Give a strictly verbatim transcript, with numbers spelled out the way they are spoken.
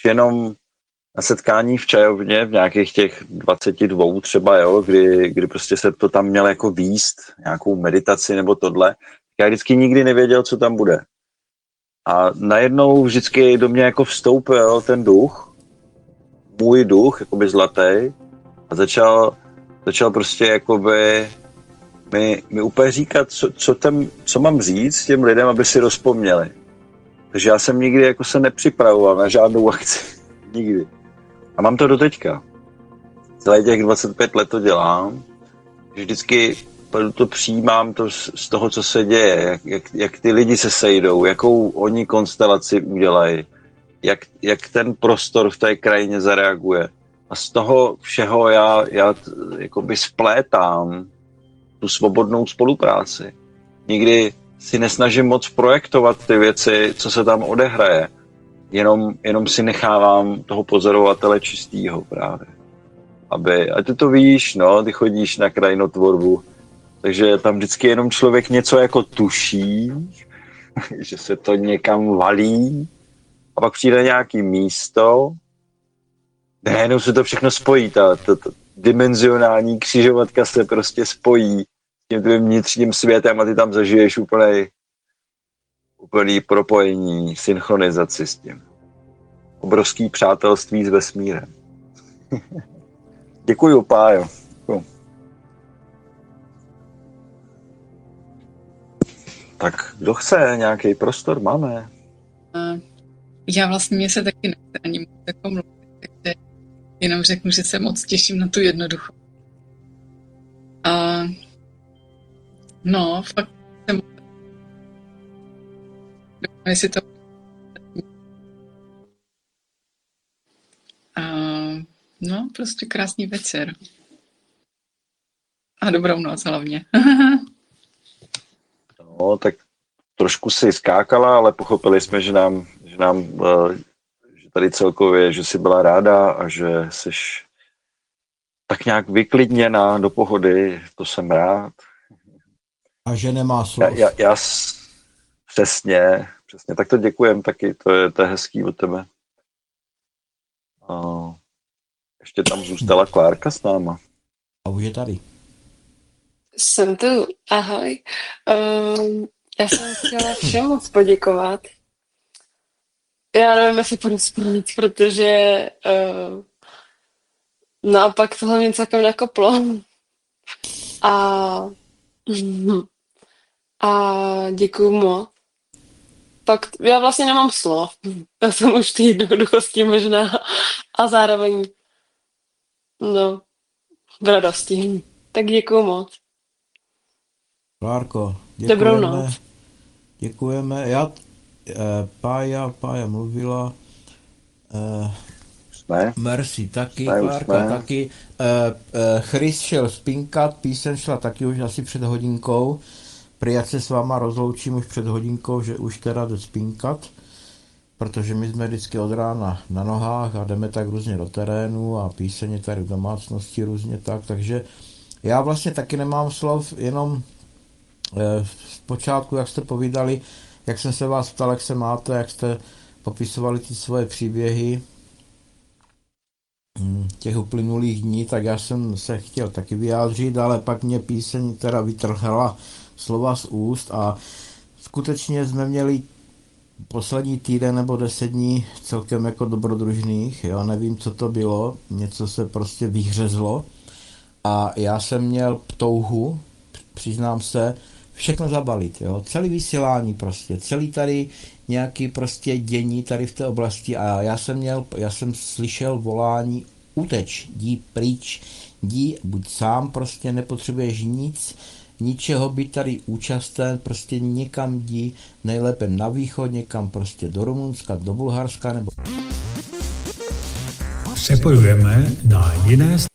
jenom na setkání v čajovně, v nějakých těch dvacet dva třeba, jo, kdy, kdy prostě se to tam mělo jako výst, nějakou meditaci nebo tohle, já vždycky nikdy nevěděl, co tam bude. A najednou vždycky do mě jako vstoupil ten duch, můj duch, jakoby zlatý, a začal, začal prostě jakoby mi, mi úplně říkat, co, co, tam, co mám říct těm lidem, aby si rozpomněli. Takže já jsem nikdy jako se nepřipravoval na žádnou akci. Nikdy. A mám to do teďka. Celé těch dvacet pět let to dělám. Vždycky to přijímám to z toho, co se děje, jak, jak, jak ty lidi se sejdou, jakou oni konstelaci udělají, jak, jak ten prostor v té krajině zareaguje. A z toho všeho já, já jakoby splétám tu svobodnou spolupráci. Nikdy si nesnažím moc projektovat ty věci, co se tam odehraje. Jenom, jenom si nechávám toho pozorovatele čistýho právě. Aby, a ty to víš, no, ty chodíš na krajinotvorbu, takže tam vždycky jenom člověk něco jako tuší, že se to někam valí, a pak přijde nějaký místo, nejenom se to všechno spojí, ta, ta, ta dimenzionální křižovatka se prostě spojí s tím tvým vnitřním světem a ty tam zažiješ úplnej, úplný propojení, synchronizaci s tím. Obrovský přátelství s vesmírem. Děkuju, Pájo. Děkuju. Tak kdo chce nějaký prostor? Máme. Uh, já vlastně mě se taky nechce ani moc jako mluvit, takže jenom řeknu, že se moc těším na tu jednoduchou. Uh, no, fakt jsem... Jestli to... Uh, no, prostě krásný večer. A dobrou noc hlavně. No, tak trošku si skákala, ale pochopili jsme, že nám, že nám že tady celkově, že jsi byla ráda a že jsi tak nějak vyklidněná do pohody, to jsem rád. A že nemá slov. Já, já, já přesně, přesně, tak to děkujem taky, to je, to je hezký od tebe. A ještě tam zůstala Klárka s náma. A už je tady. Jsem tu, ahoj. Um, já jsem chtěla všem moc poděkovat. Já nevím, jestli budu spomínat, protože uh, naopak tohle mě celkem nakoplo. A, a děkuju moc. Pak já vlastně nemám slov. Já jsem už ty jednoduchosti možná a zároveň no, v radosti. Tak děkuju moc. Klárko, děkujeme. Dobrou noc. Děkujeme. Já, eh, Pája, Pája mluvila. Eh, Ne? Merci taky, Ne, Klárka ne. taky. Eh, eh, Chris šel spinkat, píseň šla taky už asi před hodinkou. Prý já se s váma rozloučím už před hodinkou, že už teda jde spinkat, protože my jsme vždycky od rána na nohách a jdeme tak různě do terénu a píseň je tady v domácnosti různě tak, takže já vlastně taky nemám slov, jenom z počátku, jak jste povídali, jak jsem se vás ptal, jak se máte, jak jste popisovali ty svoje příběhy těch uplynulých dní, tak já jsem se chtěl taky vyjádřit, ale pak mě píseň teda vytrhla slova z úst a skutečně jsme měli poslední týden nebo deset dní celkem jako dobrodružných, já nevím, co to bylo, něco se prostě vyhřezlo a já jsem měl touhu, přiznám se, všechno zabalit, jo, celý vysílání prostě, celý tady nějaký prostě dění tady v té oblasti a já jsem měl, já jsem slyšel volání uteč, jdi pryč, jdi, buď sám, prostě nepotřebuješ nic, ničeho být tady účasten, prostě někam jdi, nejlépe na východ, někam prostě do Rumunska, do Bulharska nebo... Přepojujeme na jiné